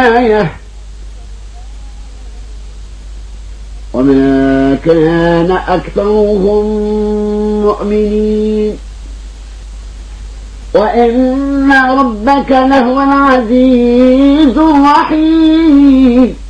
الآية. وما كان أكثرهم مؤمنين وإن ربك لهو العزيز الرحيم.